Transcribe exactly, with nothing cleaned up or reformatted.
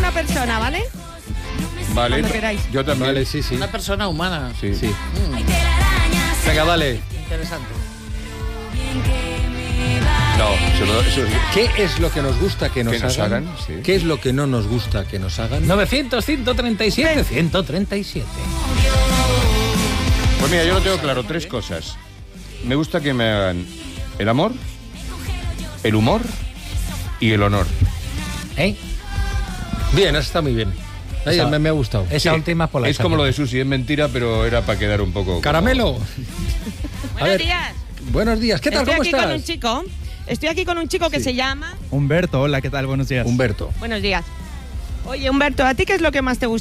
una persona, ¿vale? Vale. Cuando queráis. Yo también. Vale, sí, sí. Una persona humana. Sí. Sí. Mm, Venga, vale. interesante. No, eso, no- eso es- ¿Qué es lo que nos gusta que nos, Que nos hagan? hagan, sí. ¿Qué es lo que no nos gusta que nos hagan? novecientos, ciento treinta y siete, ciento treinta y siete. Pues mira, yo lo tengo claro, tres cosas. Me gusta que me hagan el amor, el humor y el honor. ¿Eh? Bien, eso está muy bien. Ay, Esa- me, me ha gustado. Esa Sí, última por la es como lo de Susi, es mentira, pero era para quedar un poco... como- Caramelo. Buenos ver, días. Buenos días. ¿Qué tal? Estoy ¿Cómo aquí estás? con un chico. Estoy aquí con un chico que Sí. se llama... Humberto, hola, ¿qué tal? Buenos días. Humberto. Buenos días. Oye, Humberto, ¿a ti qué es lo que más te gusta